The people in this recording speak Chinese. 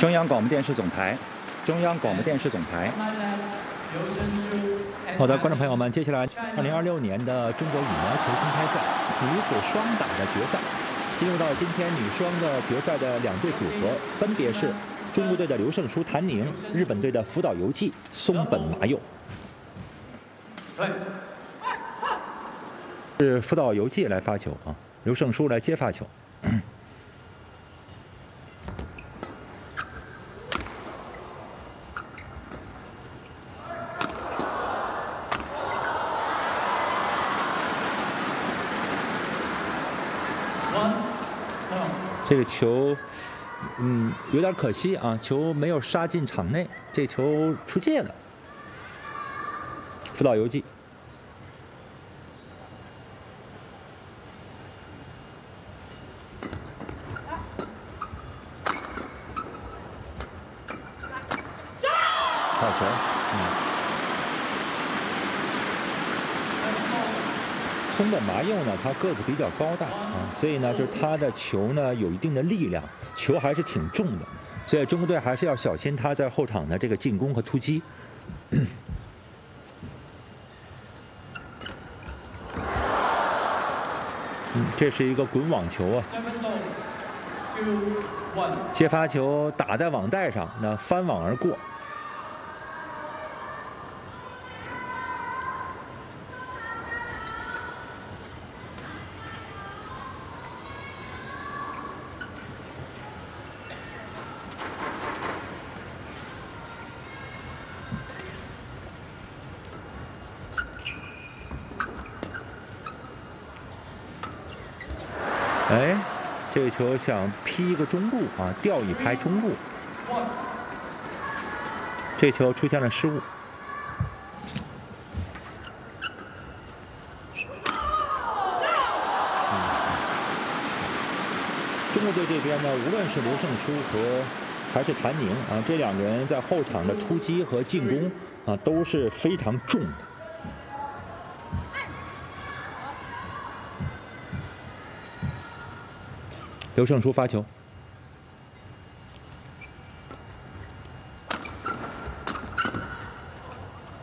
中央广播电视总台，中央广播电视总台。好的，观众朋友们，接下来2026年的中国羽毛球公开赛女子双打的决赛，进入到今天女双的决赛的两队组合，分别是中国队的刘胜书、谭宁，日本队的福岛由纪、松本麻佑。是福岛由纪来发球啊，刘胜书来接发球。这个球，有点可惜啊，球没有杀进场内，这球出界了。福岛由纪。好球，松本麻佑呢，他个子比较高大啊，所以呢，就是他的球呢有一定的力量，球还是挺重的，所以中国队还是要小心他在后场的这个进攻和突击。这是一个滚网球啊，接发球打在网带上，那翻网而过。哎，这个球想劈一个中路啊，吊一拍中路，这球出现了失误。中国队这边呢，无论是刘胜书和还是谭宁啊，这两个人在后场的突击和进攻啊都是非常重的。刘胜书发球。